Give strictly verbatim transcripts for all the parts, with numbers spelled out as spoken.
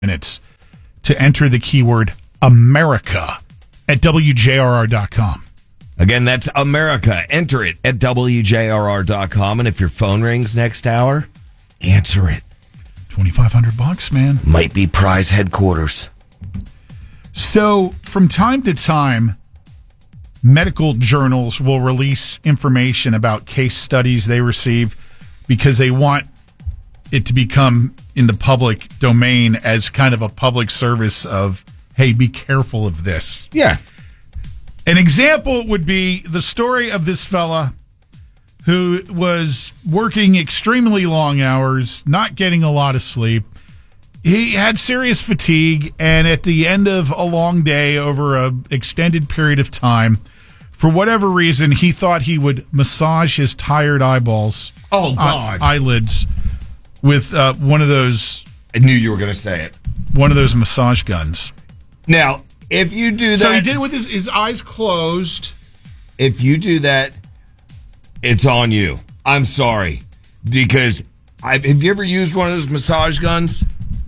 minutes to enter the keyword America at W J R R dot com. Again, that's America. Enter it at W J R R dot com. And if your phone rings next hour, answer it. twenty-five hundred bucks, man. Might be prize headquarters. So, from time to time, medical journals will release information about case studies they receive because they want it to become in the public domain as kind of a public service of, hey, be careful of this. Yeah. An example would be the story of this fella who was working extremely long hours, not getting a lot of sleep. He had serious fatigue, and at the end of a long day over an extended period of time, for whatever reason, he thought he would massage his tired eyeballs, oh God, eye, eyelids, with uh, one of those. I knew you were going to say it. One of those massage guns. Now, if you do that, so he did it with his, his eyes closed. If you do that, it's on you. I'm sorry, because I, have you ever used one of those massage guns?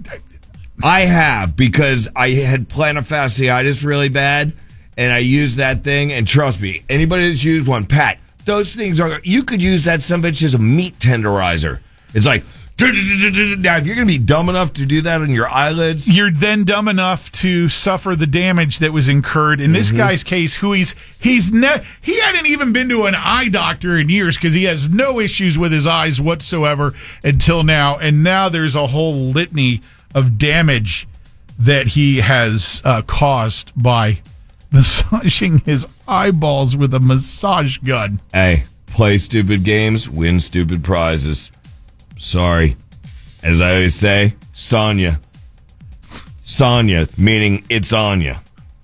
I have, because I had plantar fasciitis really bad, and I used that thing, and trust me, anybody that's used one, Pat, those things are, you could use that some bitch as a meat tenderizer. It's like, now if you're going to be dumb enough to do that on your eyelids, you're then dumb enough to suffer the damage that was incurred in this mm-hmm. guy's case, who he's, he's ne- he hadn't even been to an eye doctor in years because he has no issues with his eyes whatsoever until now, and now there's a whole litany of damage that he has uh, caused by massaging his eyeballs with a massage gun. Hey, play stupid games, win stupid prizes. Sorry. As I always say, Sonya. Sonya, meaning it's on you.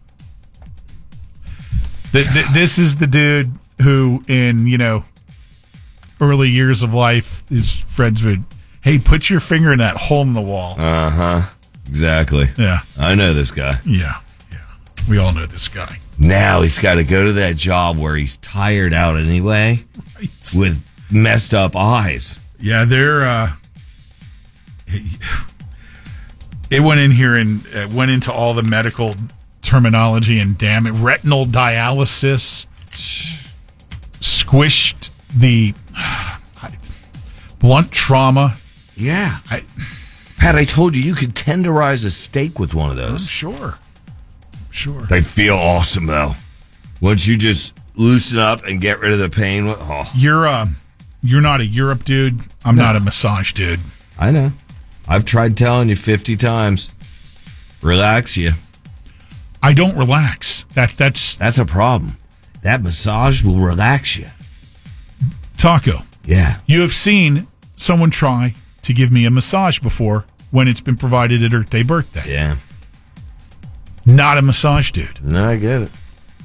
The, the, this is the dude who, in, you know, early years of life, his friends would, hey, put your finger in that hole in the wall. Uh-huh. Exactly. Yeah. I know this guy. Yeah. Yeah. We all know this guy. Now he's got to go to that job where he's tired out anyway, right, with messed up eyes. Yeah, they're, uh, it went in here and uh, went into all the medical terminology, and damn it, retinal dialysis, squished the uh, blunt trauma. Yeah. I, Pat, I told you you could tenderize a steak with one of those. Oh, sure. Sure. They feel awesome, though. Once you just loosen up and get rid of the pain. Oh. You're, uh, you're not a Europe dude. I'm no. not a massage dude. I know. I've tried telling you fifty times. Relax you. I don't relax. That, that's... That's a problem. That massage will relax you. Taco. Yeah. You have seen someone try to give me a massage before when it's been provided at Earth Day birthday. Yeah. Not a massage dude. No, I get it.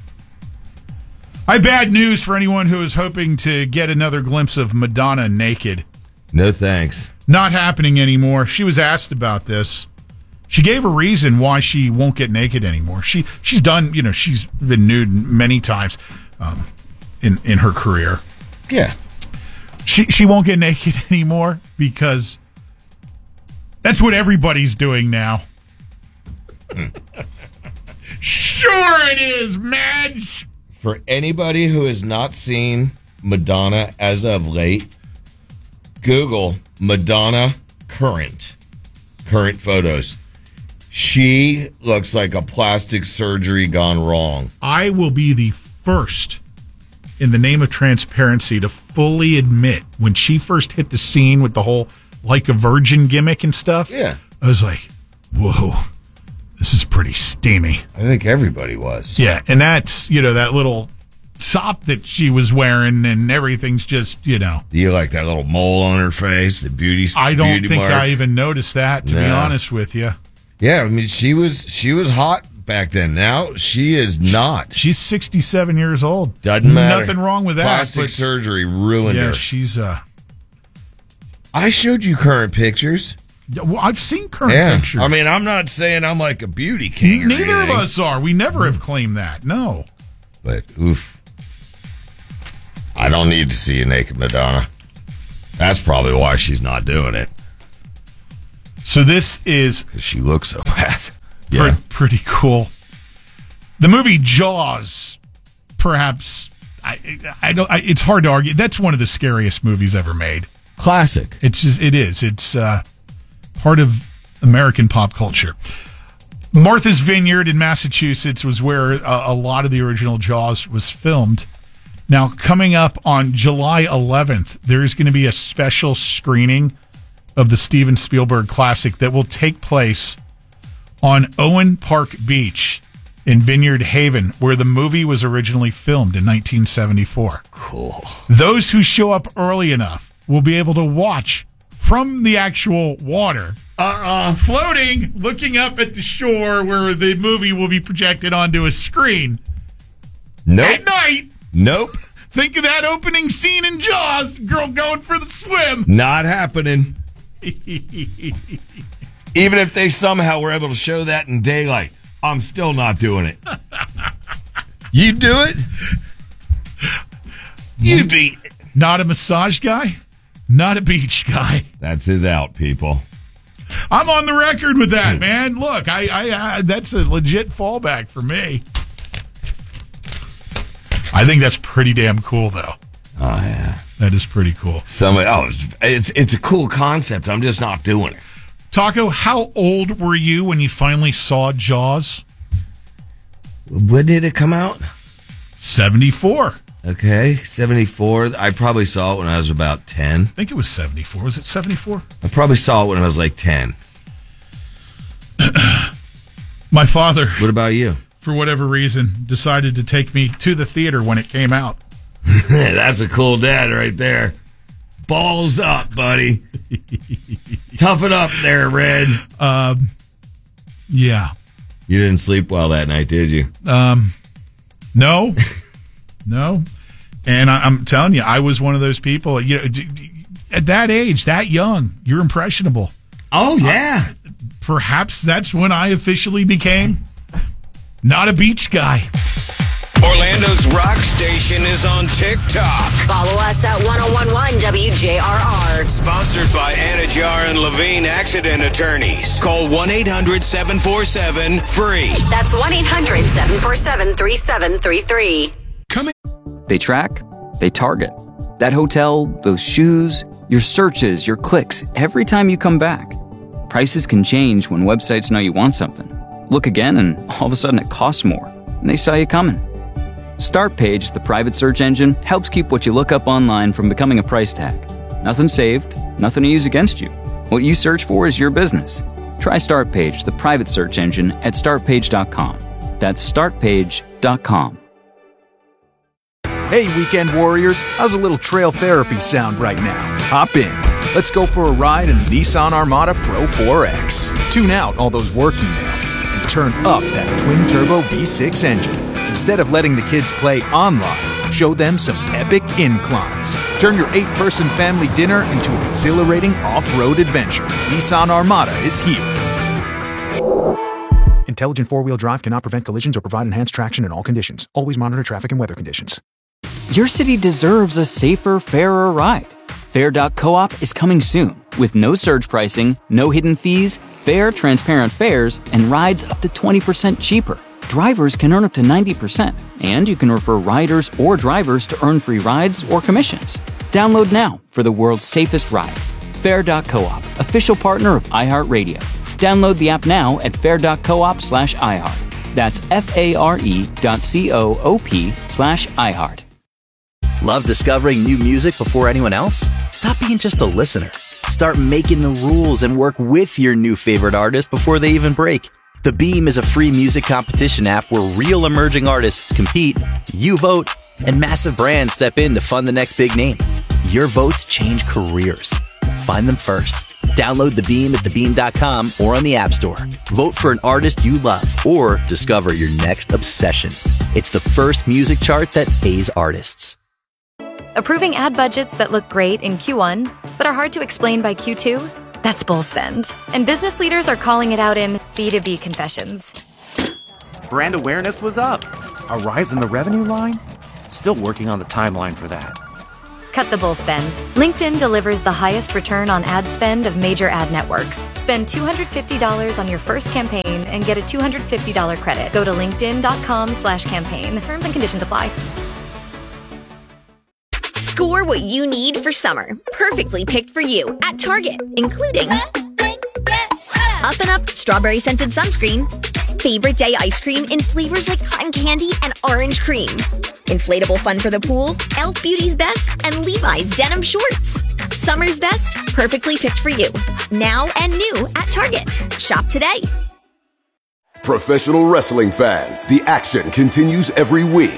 I have bad news for anyone who is hoping to get another glimpse of Madonna naked. No thanks. Not happening anymore. She was asked about this. She gave a reason why she won't get naked anymore. She she's done, you know, she's been nude many times um, in in her career. Yeah. She she won't get naked anymore because that's what everybody's doing now. Sure it is, Madge. For anybody who has not seen Madonna as of late, Google Madonna current. Current photos. She looks like a plastic surgery gone wrong. I will be the first, in the name of transparency, to fully admit when she first hit the scene with the whole like a virgin gimmick and stuff. Yeah. I was like, whoa, this is pretty steamy. I think everybody was. Yeah, and that's, you know, that little top that she was wearing and everything's just, you know. Do you like that little mole on her face, the beauty I don't beauty think mark? I even noticed that, to no. be honest with you. Yeah, I mean, she was she was hot back then. Now she is not. She's sixty-seven years old. Doesn't matter. Nothing wrong with that. Plastic surgery ruined yeah, her. Yeah, she's... uh. I showed you current pictures. Yeah, well, I've seen current yeah. pictures. I mean, I'm not saying I'm like a beauty king or Neither anything. of us are. We never have claimed that. No. But, oof. I don't need to see a naked Madonna. That's probably why she's not doing it. So this is She looks so bad. pre- Yeah. pretty cool. The movie Jaws, perhaps, I, I don't. I, it's hard to argue. That's one of the scariest movies ever made. Classic. It's just, it is. It's uh, part of American pop culture. Martha's Vineyard in Massachusetts was where a, a lot of the original Jaws was filmed. Now, coming up on July eleventh, there is going to be a special screening of the Steven Spielberg classic that will take place on Owen Park Beach in Vineyard Haven, where the movie was originally filmed in nineteen seventy-four. Cool. Those who show up early enough will be able to watch from the actual water, uh-uh. floating, looking up at the shore where the movie will be projected onto a screen. Nope. At night. Nope. Think of that opening scene in Jaws, girl going for the swim. Not happening. Even if they somehow were able to show that in daylight, I'm still not doing it. You do it? You'd be... Not a massage guy, not a beach guy. That's his out, people. I'm on the record with that, man. Look, I, I, I that's a legit fallback for me. I think that's pretty damn cool, though. Oh, yeah. That is pretty cool. Somebody, oh, it's, it's it's a cool concept. I'm just not doing it. Taco, how old were you when you finally saw Jaws? When did it come out? seventy-four. Okay, seventy-four. I probably saw it when I was about ten. I think it was seventy-four. Was it seventy-four? I probably saw it when I was like ten. My father, What about you? for whatever reason, decided to take me to the theater when it came out. That's a cool dad right there. Balls up, buddy. Tough it up there, Red. Um, yeah. You didn't sleep well that night, did you? Um, no, no. And I, I'm telling you, I was one of those people. You know, d- d- at that age, that young, you're impressionable. Oh, yeah. Uh, perhaps that's when I officially became not a beach guy. Orlando's rock station is on TikTok. Follow us at ten eleven W J R R. Sponsored by Anajar and Levine Accident Attorneys. Call one eight hundred seven four seven free. That's one eight hundred seven four seven three seven three three. They track, they target. That hotel, those shoes, your searches, your clicks, every time you come back. Prices can change when websites know you want something. Look again and all of a sudden it costs more, and they saw you coming. StartPage, the private search engine, helps keep what you look up online from becoming a price tag. Nothing saved, nothing to use against you. What you search for is your business. Try StartPage, the private search engine, at start page dot com. That's start page dot com. Hey, weekend warriors, how's a little trail therapy sound right now? Hop in. Let's go for a ride in the Nissan Armada Pro four X. Tune out all those work emails and turn up that twin-turbo V six engine. Instead of letting the kids play online, show them some epic inclines. Turn your eight-person family dinner into an exhilarating off-road adventure. Nissan Armada is here. Intelligent four-wheel drive cannot prevent collisions or provide enhanced traction in all conditions. Always monitor traffic and weather conditions. Your city deserves a safer, fairer ride. Fair dot coop is coming soon with no surge pricing, no hidden fees, fair, transparent fares, and rides up to twenty percent cheaper. Drivers can earn up to ninety percent, and you can refer riders or drivers to earn free rides or commissions. Download now for the world's safest ride. Fair dot coop, official partner of iHeartRadio. Download the app now at fair dot coop slash iHeart. That's F-A-R-E dot C-O-O-P slash iHeart. Love discovering new music before anyone else? Stop being just a listener. Start making the rules and work with your new favorite artist before they even break. The Beam is a free music competition app where real emerging artists compete, you vote, and massive brands step in to fund the next big name. Your votes change careers. Find them first. Download The Beam at the beam dot com or on the App Store. Vote for an artist you love or discover your next obsession. It's the first music chart that pays artists. Approving ad budgets that look great in Q one, but are hard to explain by Q two? That's bull spend. And business leaders are calling it out in B two B confessions. Brand awareness was up. A rise in the revenue line? Still working on the timeline for that. Cut the bull spend. LinkedIn delivers the highest return on ad spend of major ad networks. Spend two hundred fifty dollars on your first campaign and get a two hundred fifty dollars credit. Go to linkedin.com slash campaign. Terms and conditions apply. Score what you need for summer. Perfectly picked for you at Target, including Up and Up strawberry scented sunscreen, favorite day ice cream in flavors like cotton candy and orange cream, inflatable fun for the pool, e l f Beauty's Best, and Levi's denim shorts. Summer's best, perfectly picked for you. Now and new at Target. Shop today. Professional wrestling fans, the action continues every week.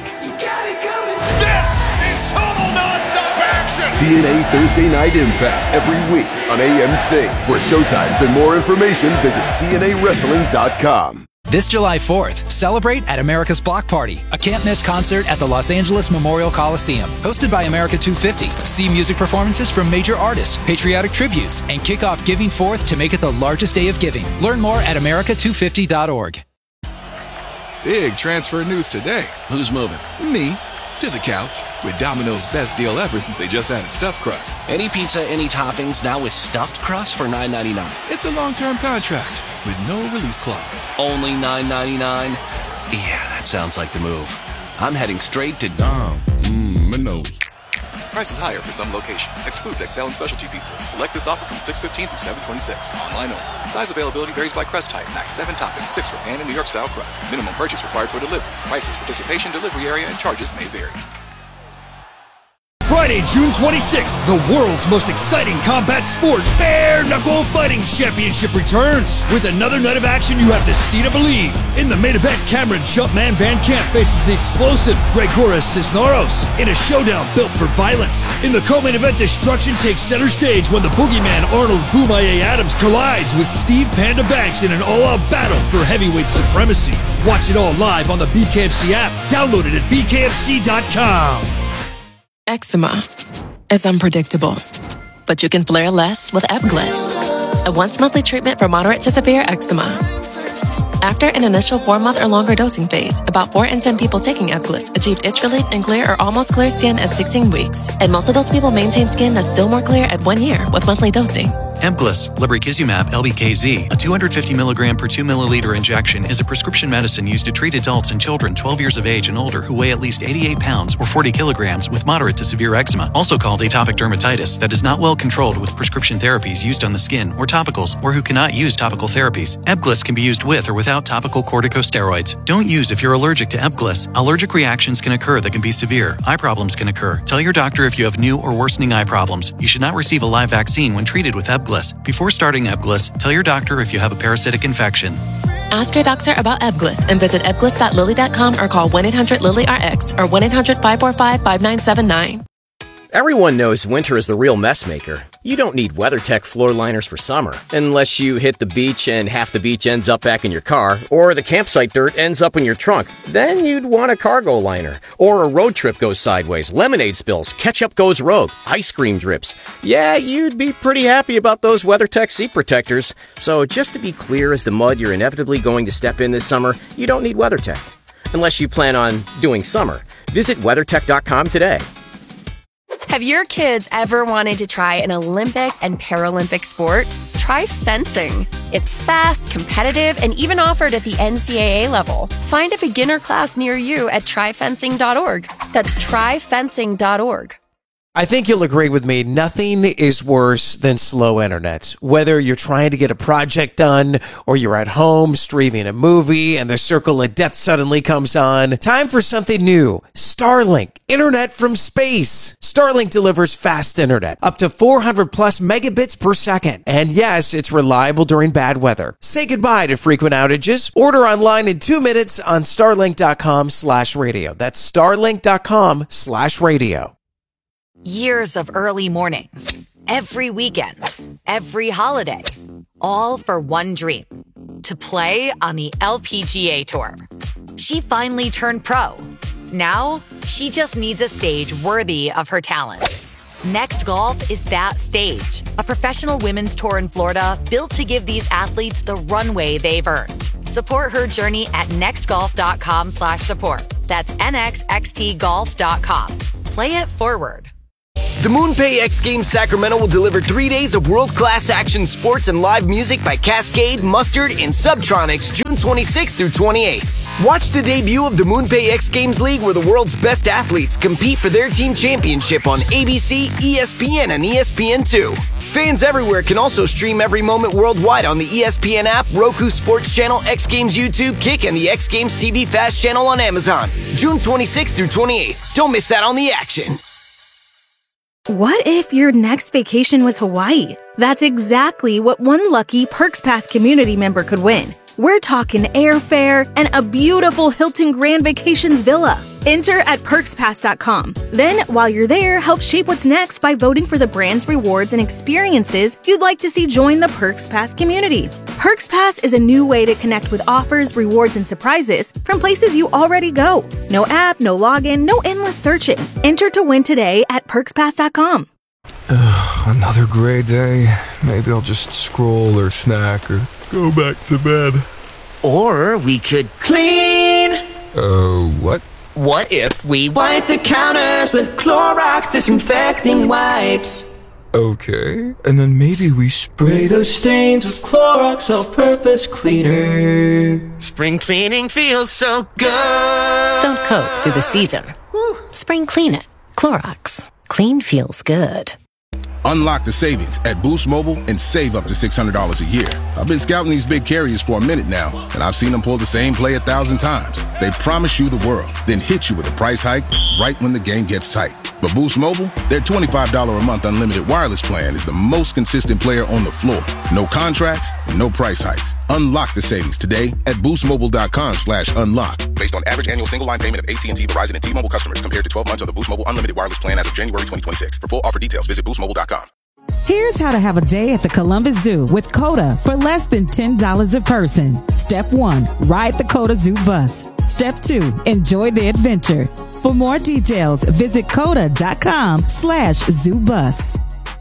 T N A Thursday Night Impact every week on A M C. For showtimes and more information, visit T N A wrestling dot com. This July fourth, celebrate at America's Block Party, a can't-miss concert at the Los Angeles Memorial Coliseum. Hosted by America two fifty, see music performances from major artists, patriotic tributes, and kick off Giving Fourth to make it the largest day of giving. Learn more at America two fifty dot org. Big transfer news today. Who's moving? Me. To the couch with Domino's best deal ever since they just added stuffed crust. Any pizza, any toppings, now with stuffed crust for nine ninety-nine. It's a long-term contract with no release clause. Only nine ninety-nine? Yeah, that sounds like the move. I'm heading straight to Dom. Mmm, Minos. Price is higher for some locations. Excludes X L and specialty pizzas. Select this offer from six fifteen through seven twenty-six. Online only. Size availability varies by crust type. Max seven toppings, six for pan and New York style crust. Minimum purchase required for delivery. Prices, participation, delivery area, and charges may vary. Friday, June twenty-sixth, the world's most exciting combat sport, Bare Knuckle Fighting Championship returns. With another night of action you have to see to believe. In the main event, Cameron Jumpman Van Camp faces the explosive Gregoras Cisneros in a showdown built for violence. In the co-main event, destruction takes center stage when the boogeyman Arnold Boomaye Adams collides with Steve Panda Banks in an all-out battle for heavyweight supremacy. Watch it all live on the B K F C app. Download it at B K F C dot com. Eczema is unpredictable, but you can flare less with Ebglyss, a once-monthly treatment for moderate to severe eczema. After an initial four-month or longer dosing phase, about four in ten people taking Ebglyss achieved itch relief and clear or almost clear skin at sixteen weeks, and most of those people maintain skin that's still more clear at one year with monthly dosing. Ebglyss, lebrikizumab L B K Z, a two hundred fifty milligram per two milliliter injection, is a prescription medicine used to treat adults and children twelve years of age and older who weigh at least eighty-eight pounds or forty kilograms with moderate to severe eczema, also called atopic dermatitis, that is not well controlled with prescription therapies used on the skin or topicals, or who cannot use topical therapies. Ebglyss can be used with or without topical corticosteroids. Don't use if you're allergic to Ebglyss. Allergic reactions can occur that can be severe. Eye problems can occur. Tell your doctor if you have new or worsening eye problems. You should not receive a live vaccine when treated with Ebglyss. Before starting Ebglyss, tell your doctor if you have a parasitic infection. Ask your doctor about Ebglyss and visit ebglyss dot lilly dot com or call one eight hundred lilly R X or one eight hundred five four five five nine seven nine. Everyone knows winter is the real mess maker. You don't need WeatherTech floor liners for summer, unless you hit the beach and half the beach ends up back in your car, or the campsite dirt ends up in your trunk. Then you'd want a cargo liner. Or a road trip goes sideways, lemonade spills, ketchup goes rogue, ice cream drips. Yeah, you'd be pretty happy about those WeatherTech seat protectors. So just to be clear as the mud you're inevitably going to step in this summer, you don't need WeatherTech. Unless you plan on doing summer. Visit weathertech dot com today. Have your kids ever wanted to try an Olympic and Paralympic sport? Try fencing. It's fast, competitive, and even offered at the N C double A level. Find a beginner class near you at try fencing dot org. That's try fencing dot org. I think you'll agree with me, nothing is worse than slow internet. Whether you're trying to get a project done or you're at home streaming a movie and the circle of death suddenly comes on, time for something new. Starlink, internet from space. Starlink delivers fast internet, up to four hundred plus megabits per second. And yes, it's reliable during bad weather. Say goodbye to frequent outages. Order online in two minutes on starlink dot com slash radio. That's starlink dot com slash radio. Years of early mornings, every weekend, every holiday, all for one dream, to play on the L P G A Tour. She finally turned pro. Now, she just needs a stage worthy of her talent. Next Golf is that stage, a professional women's tour in Florida built to give these athletes the runway they've earned. Support her journey at nextgolf dot com slash support. That's N X X T golf dot com. Play it forward. The MoonPay X Games Sacramento will deliver three days of world-class action sports and live music by Cascade, Mustard, and Subtronics June twenty-sixth through twenty-eighth. Watch the debut of the MoonPay X Games League where the world's best athletes compete for their team championship on A B C, E S P N, and E S P N two. Fans everywhere can also stream every moment worldwide on the E S P N app, Roku Sports Channel, X Games YouTube, Kick, and the X Games T V Fast Channel on Amazon. June twenty-sixth through twenty-eighth. Don't miss out on the action. What if your next vacation was Hawaii? That's exactly what one lucky Perks Pass community member could win. We're talking airfare and a beautiful Hilton Grand Vacations villa. Enter at perks pass dot com. Then, while you're there, help shape what's next by voting for the brands, rewards, and experiences you'd like to see join the Perks Pass community. Perks Pass is a new way to connect with offers, rewards, and surprises from places you already go. No app, no login, no endless searching. Enter to win today at perks pass dot com. Another gray day. Maybe I'll just scroll or snack or go back to bed. Or we could clean. Uh, what? What if we wipe the counters with Clorox disinfecting wipes? Okay, and then maybe we spray those stains with Clorox all-purpose cleaner. Spring cleaning feels so good. Don't coat through the season. Spring clean it. Clorox. Clean feels good. Unlock the savings at Boost Mobile and save up to six hundred dollars a year. I've been scouting these big carriers for a minute now, and I've seen them pull the same play a thousand times. They promise you the world, then hit you with a price hike right when the game gets tight. But Boost Mobile, their twenty-five dollars a month unlimited wireless plan is the most consistent player on the floor. No contracts, no price hikes. Unlock the savings today at boostmobile.com slash unlock. Based on average annual single line payment of A T and T, Verizon, and T-Mobile customers compared to twelve months on the Boost Mobile unlimited wireless plan as of January twenty twenty-six. For full offer details, visit boost mobile dot com. Here's how to have a day at the Columbus Zoo with COTA for less than ten dollars a person. Step one, ride the COTA Zoo bus. Step two, enjoy the adventure. For more details, visit COTA.com slash zoo bus.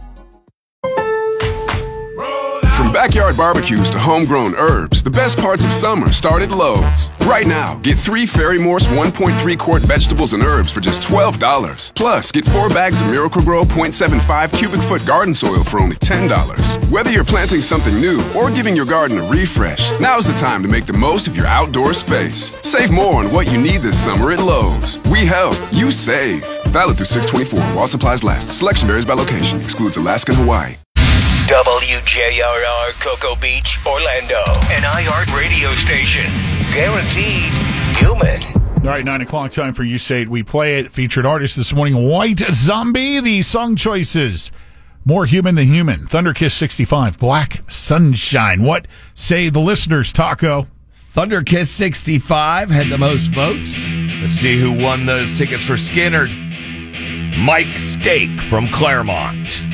From backyard barbecues to homegrown herbs, the best parts of summer start at Lowe's. Right now, get three Fairy Morse one point three quart vegetables and herbs for just twelve dollars. Plus, get four bags of Miracle-Gro point seven five cubic foot garden soil for only ten dollars. Whether you're planting something new or giving your garden a refresh, now's the time to make the most of your outdoor space. Save more on what you need this summer at Lowe's. We help, you save. Valid through six twenty-four while supplies last. Selection varies by location. Excludes Alaska and Hawaii. W J R R Cocoa Beach, Orlando. An iHeart radio station. Guaranteed human. All right, nine o'clock time for You Say It, We Play It. Featured artist this morning, White Zombie. The song choices, More Human Than Human, Thunderkiss sixty-five, Black Sunshine. What say the listeners, Taco? Thunderkiss sixty-five had the most votes. Let's see who won those tickets for Skynyrd. Mike Stake from Claremont.